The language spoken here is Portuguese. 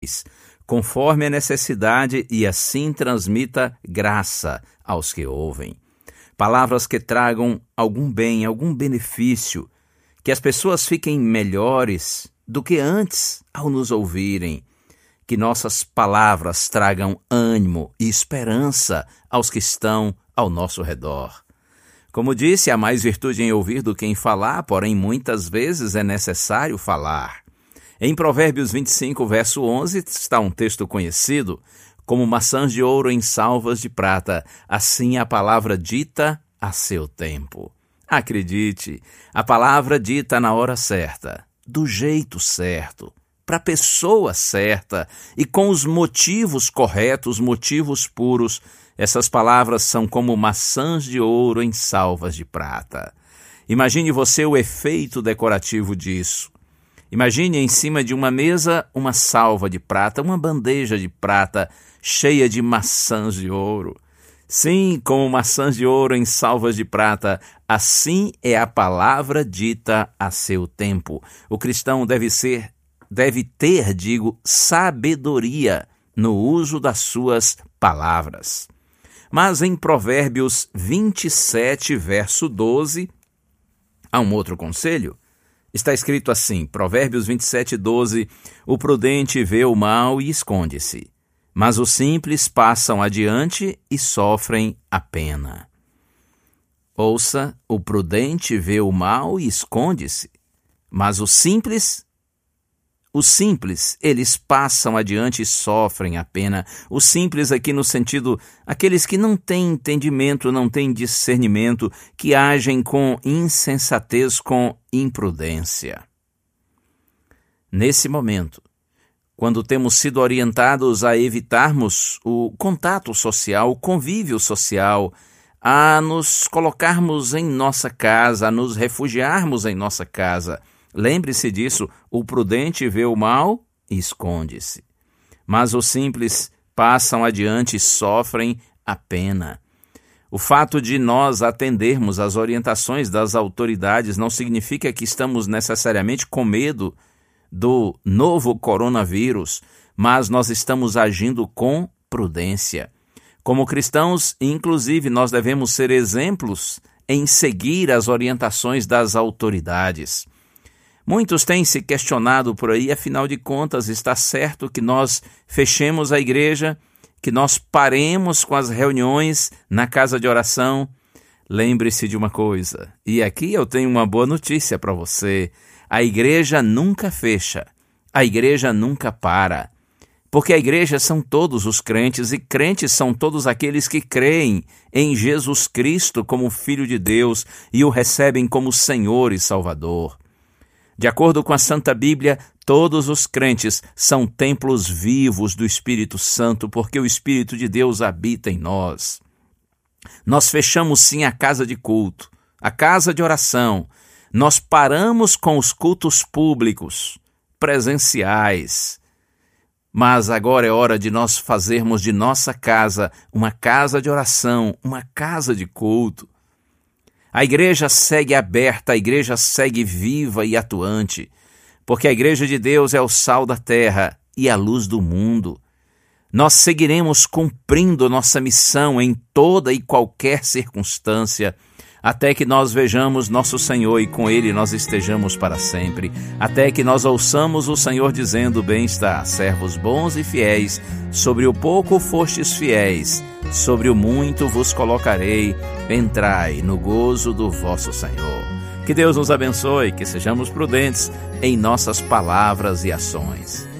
conforme a necessidade, e assim transmita graça aos que ouvem. Palavras que tragam algum bem, algum benefício, que as pessoas fiquem melhores do que antes ao nos ouvirem. Que nossas palavras tragam ânimo e esperança aos que estão ao nosso redor. Como disse, há mais virtude em ouvir do que em falar, porém muitas vezes é necessário falar. Em Provérbios 25, verso 11, está um texto conhecido: como maçãs de ouro em salvas de prata, assim a palavra dita a seu tempo. Acredite, a palavra dita na hora certa, do jeito certo, para a pessoa certa e com os motivos corretos, motivos puros, essas palavras são como maçãs de ouro em salvas de prata. Imagine você o efeito decorativo disso. Imagine em cima de uma mesa uma salva de prata, uma bandeja de prata cheia de maçãs de ouro. Sim, como maçãs de ouro em salvas de prata, assim é a palavra dita a seu tempo. O cristão deve ter, sabedoria no uso das suas palavras. Mas em Provérbios 27, verso 12, há um outro conselho. Está escrito assim, Provérbios 27, 12, o prudente vê o mal e esconde-se, mas os simples passam adiante e sofrem a pena. Ouça, o prudente vê o mal e esconde-se, mas os simples, eles passam adiante e sofrem a pena. Os simples aqui no sentido, aqueles que não têm entendimento, não têm discernimento, que agem com insensatez, com imprudência. Nesse momento, quando temos sido orientados a evitarmos o contato social, o convívio social, a nos colocarmos em nossa casa, a nos refugiarmos em nossa casa, lembre-se disso, o prudente vê o mal e esconde-se, mas os simples passam adiante e sofrem a pena. O fato de nós atendermos às orientações das autoridades não significa que estamos necessariamente com medo do novo coronavírus, mas nós estamos agindo com prudência. Como cristãos, inclusive, nós devemos ser exemplos em seguir as orientações das autoridades. Muitos têm se questionado por aí, afinal de contas, está certo que nós fechemos a igreja, que nós paremos com as reuniões na casa de oração? Lembre-se de uma coisa, e aqui eu tenho uma boa notícia para você: a igreja nunca fecha, a igreja nunca para, porque a igreja são todos os crentes, e crentes são todos aqueles que creem em Jesus Cristo como Filho de Deus e o recebem como Senhor e Salvador. De acordo com a Santa Bíblia, todos os crentes são templos vivos do Espírito Santo, porque o Espírito de Deus habita em nós. Nós fechamos sim a casa de culto, a casa de oração. Nós paramos com os cultos públicos, presenciais. Mas agora é hora de nós fazermos de nossa casa uma casa de oração, uma casa de culto. A igreja segue aberta, a igreja segue viva e atuante, porque a igreja de Deus é o sal da terra e a luz do mundo. Nós seguiremos cumprindo nossa missão em toda e qualquer circunstância, até que nós vejamos nosso Senhor e com Ele nós estejamos para sempre, até que nós ouçamos o Senhor dizendo: bem está, servos bons e fiéis, sobre o pouco fostes fiéis, sobre o muito vos colocarei, entrai no gozo do vosso Senhor. Que Deus nos abençoe, que sejamos prudentes em nossas palavras e ações.